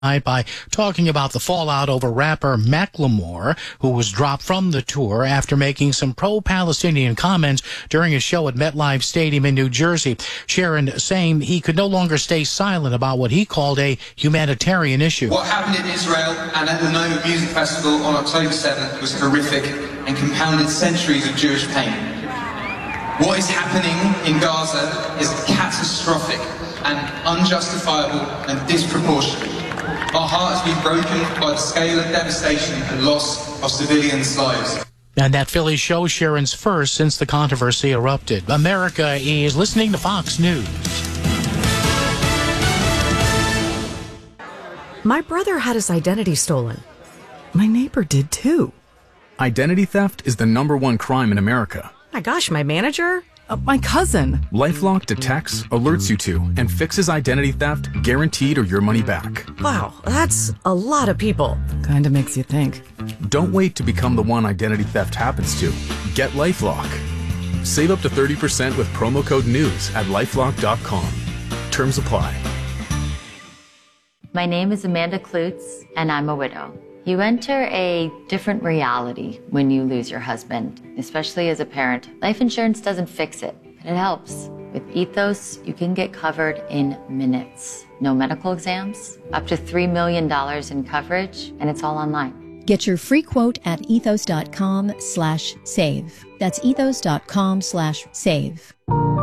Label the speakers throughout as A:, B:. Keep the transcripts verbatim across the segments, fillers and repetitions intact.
A: by talking about the fallout over rapper Macklemore, who was dropped from the tour after making some pro-Palestinian comments during a show at MetLife Stadium in New Jersey. Sharon saying he could no longer stay silent about what he called a humanitarian issue.
B: What happened in Israel and at the Noma Music Festival on October seventh was horrific and compounded centuries of Jewish pain. What is happening in Gaza is catastrophic and unjustifiable and disproportionate. Our heart has been broken by the scale of devastation and loss of civilians' lives.
A: And that Philly show Sharon's first since the controversy erupted. America is listening to Fox News.
C: My brother had his identity stolen. My neighbor did too.
D: Identity theft is the number one crime in America.
C: My gosh, my manager?
E: Uh, my cousin.
D: LifeLock detects, alerts you to, and fixes identity theft, guaranteed or your money back.
C: Wow, that's a lot of people.
E: Kinda makes you think.
D: Don't wait to become the one identity theft happens to. Get LifeLock. Save up to thirty percent with promo code NEWS at lifelock dot com. Terms apply.
F: My name is Amanda Klutz, and I'm a widow. You enter a different reality when you lose your husband, especially as a parent. Life insurance doesn't fix it, but it helps. With Ethos, you can get covered in minutes. No medical exams, up to three million dollars in coverage, and it's all online.
G: Get your free quote at ethos.com slash save. That's ethos.com slash save.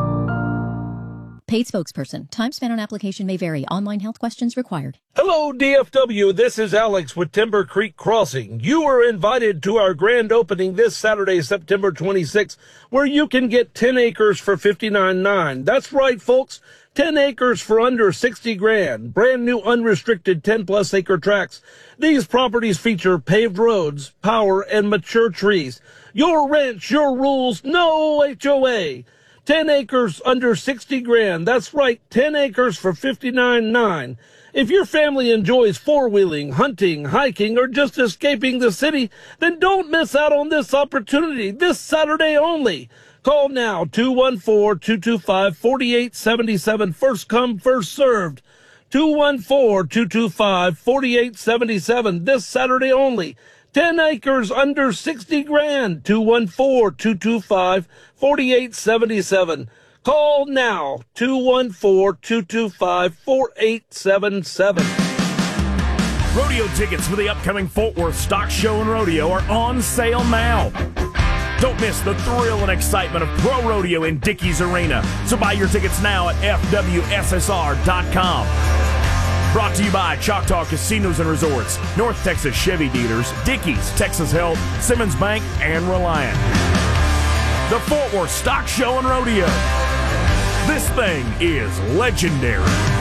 G: Paid spokesperson. Time spent on application may vary. Online health questions required.
H: Hello, D F W. This is Alex with Timber Creek Crossing. You are invited to our grand opening this Saturday, September twenty-sixth, where you can get ten acres for fifty-nine nine. That's right, folks. ten acres for under sixty grand. Brand new unrestricted ten plus acre tracts. These properties feature paved roads, power, and mature trees. Your ranch, your rules, no H O A. ten acres under sixty grand. That's right, ten acres for fifty-nine nine. If your family enjoys four-wheeling, hunting, hiking, or just escaping the city, then don't miss out on this opportunity this Saturday only. Call now, two one four, two two five, four eight seven seven. First come, first served. two one four, two two five, four eight seven seven. This Saturday only. ten acres under sixty grand. two one four, two two five, four eight seven seven. Call now. two one four, two two five, four eight seven seven.
I: Rodeo tickets for the upcoming Fort Worth Stock Show and Rodeo are on sale now. Don't miss the thrill and excitement of Pro Rodeo in Dickies Arena. So buy your tickets now at F W S S R dot com. Brought to you by Choctaw Casinos and Resorts, North Texas Chevy Dealers, Dickies, Texas Health, Simmons Bank, and Reliant. The Fort Worth Stock Show and Rodeo. This thing is legendary.